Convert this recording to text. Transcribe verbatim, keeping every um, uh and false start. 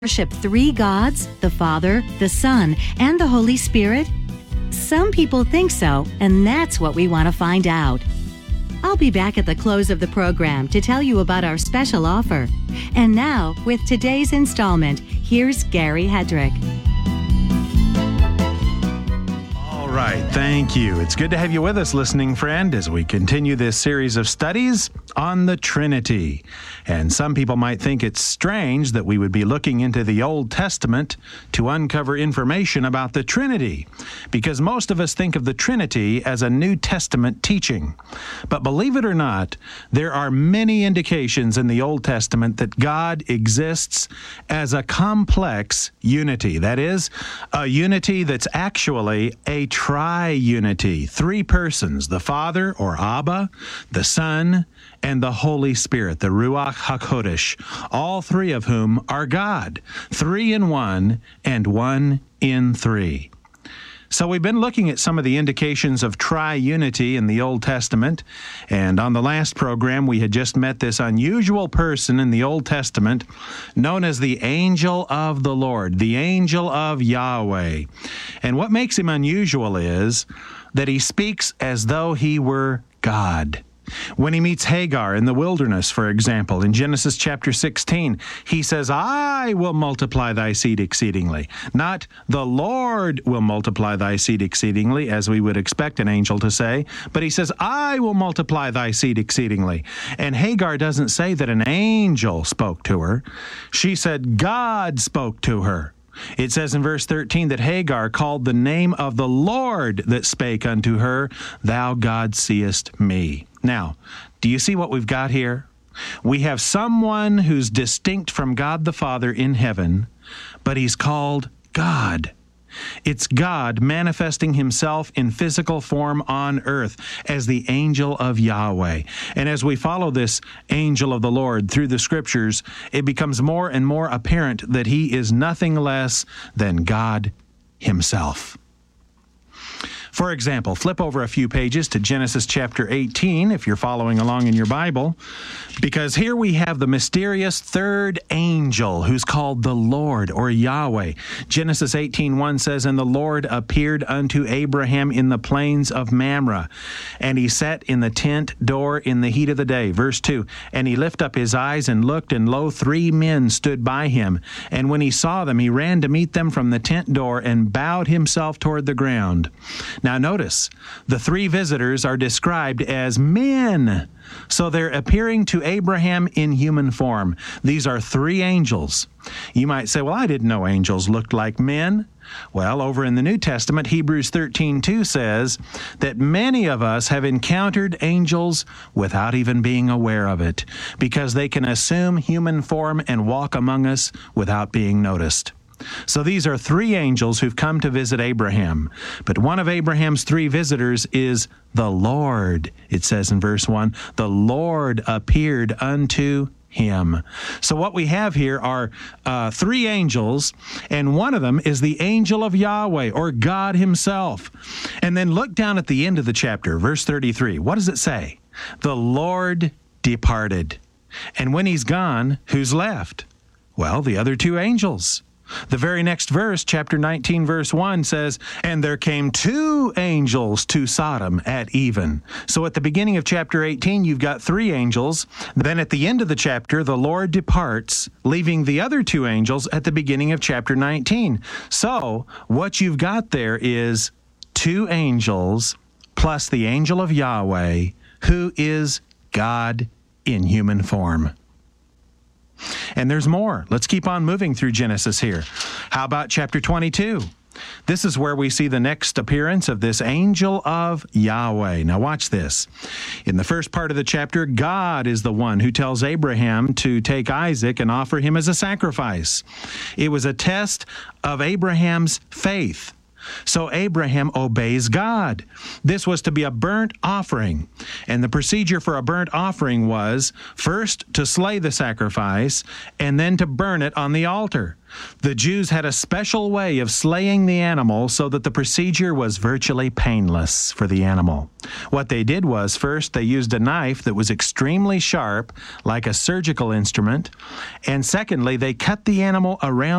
worship three gods, the Father, the Son, and the Holy Spirit? Some people think so, and that's what we want to find out. I'll be back at the close of the program to tell you about our special offer. And now, with today's installment, here's Gary Hedrick. All right, thank you. It's good to have you with us, listening friend, as we continue this series of studies on the Trinity. And some people might think it's strange that we would be looking into the Old Testament to uncover information about the Trinity, because most of us think of the Trinity as a New Testament teaching. But believe it or not, there are many indications in the Old Testament that God exists as a complex unity. That is, a unity that's actually a tri-unity. Three persons, the Father, or Abba, the Son, and the Holy Spirit, the Ruach HaKodesh, all three of whom are God, three in one and one in three. So we've been looking at some of the indications of tri-unity in the Old Testament, and on the last program we had just met this unusual person in the Old Testament known as the Angel of the Lord, the Angel of Yahweh. And what makes him unusual is that he speaks as though he were God. When he meets Hagar in the wilderness, for example, in Genesis chapter sixteen, he says, I will multiply thy seed exceedingly. Not the Lord will multiply thy seed exceedingly, as we would expect an angel to say, but he says, I will multiply thy seed exceedingly. And Hagar doesn't say that an angel spoke to her. She said God spoke to her. It says in verse thirteen that Hagar called the name of the Lord that spake unto her, Thou God seest me. Now, do you see what we've got here? We have someone who's distinct from God the Father in heaven, but he's called God. It's God manifesting himself in physical form on earth as the angel of Yahweh. And as we follow this angel of the Lord through the scriptures, it becomes more and more apparent that he is nothing less than God himself. For example, flip over a few pages to Genesis chapter eighteen, if you're following along in your Bible, because here we have the mysterious third angel who's called the Lord, or Yahweh. Genesis eighteen one says, And the Lord appeared unto Abraham in the plains of Mamre, and he sat in the tent door in the heat of the day. Verse two, And he lifted up his eyes and looked, and lo, three men stood by him. And when he saw them, he ran to meet them from the tent door and bowed himself toward the ground. Now notice, the three visitors are described as men. So they're appearing to Abraham in human form. These are three angels. You might say, well, I didn't know angels looked like men. Well, over in the New Testament, Hebrews thirteen two says that many of us have encountered angels without even being aware of it, because they can assume human form and walk among us without being noticed. So these are three angels who've come to visit Abraham. But one of Abraham's three visitors is the Lord. It says in verse one, the Lord appeared unto him. So what we have here are uh, three angels, and one of them is the angel of Yahweh, or God himself. And then look down at the end of the chapter, verse thirty-three. What does it say? The Lord departed. And when he's gone, who's left? Well, the other two angels. The very next verse, chapter nineteen, verse one, says, And there came two angels to Sodom at even. So at the beginning of chapter eighteen, you've got three angels. Then at the end of the chapter, the Lord departs, leaving the other two angels at the beginning of chapter nineteen. So what you've got there is two angels plus the angel of Yahweh, who is God in human form. And there's more. Let's keep on moving through Genesis here. How about chapter twenty-two? This is where we see the next appearance of this angel of Yahweh. Now watch this. In the first part of the chapter, God is the one who tells Abraham to take Isaac and offer him as a sacrifice. It was a test of Abraham's faith. So Abraham obeys God. This was to be a burnt offering. And the procedure for a burnt offering was first to slay the sacrifice and then to burn it on the altar. The Jews had a special way of slaying the animal so that the procedure was virtually painless for the animal. What they did was, first, they used a knife that was extremely sharp, like a surgical instrument, and secondly, they cut the animal around